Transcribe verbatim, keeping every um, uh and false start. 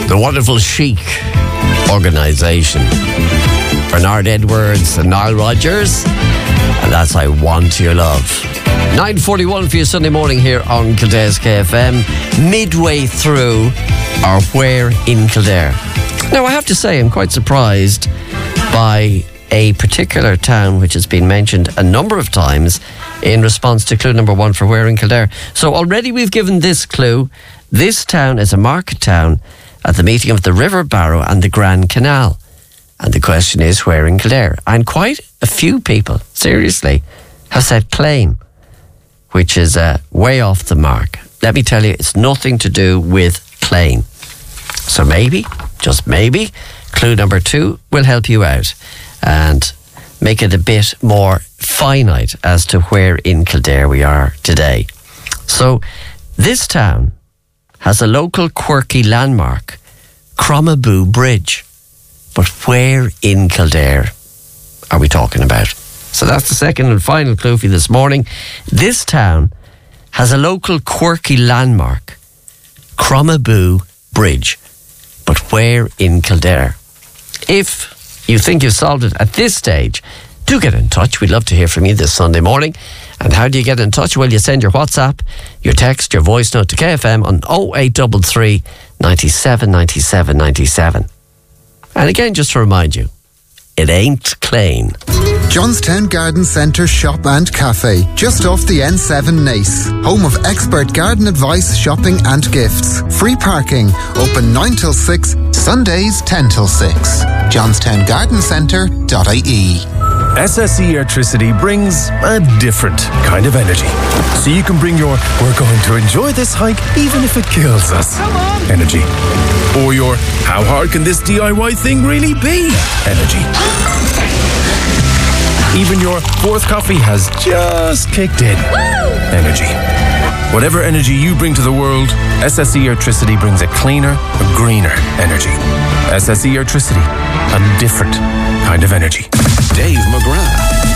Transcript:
the wonderful Chic organisation. Bernard Edwards and Nile Rodgers, and that's I Want Your Love. nine forty-one for your Sunday morning here on Kildare's K F M, midway through our Where in Kildare. Now, I have to say, I'm quite surprised by a particular town which has been mentioned a number of times in response to clue number one for Where in Kildare. So already we've given this clue. This town is a market town at the meeting of the River Barrow and the Grand Canal. And the question is, where in Kildare? And quite a few people, seriously, have said Clane, which is uh, way off the mark. Let me tell you, it's nothing to do with Clane. So maybe, just maybe, clue number two will help you out and make it a bit more finite as to where in Kildare we are today. So this town has a local quirky landmark, Cromaboo Bridge. But where in Kildare are we talking about? So that's the second and final clue for you this morning. This town has a local quirky landmark, Cromaboo Bridge. But where in Kildare? If you think you've solved it at this stage, do get in touch. We'd love to hear from you this Sunday morning. And how do you get in touch? Well, you send your WhatsApp, your text, your voice note to K F M on oh eight three three, ninety-seven, ninety-seven, ninety-seven. And again, just to remind you, it ain't Clane. Johnstown Garden Centre Shop and Cafe, just off the N seven Nace. Home of expert garden advice, shopping and gifts. Free parking, open nine till six, Sundays ten till six. johnstown garden centre dot I E. S S E Airtricity brings a different kind of energy. So you can bring your "we're going to enjoy this hike even if it kills us" energy. Or your "how hard can this D I Y thing really be" energy. Even your fourth coffee has just kicked in energy. Whatever energy you bring to the world, S S E Airtricity brings a cleaner, a greener energy. S S E Airtricity, a different kind of energy. Dave McGrath.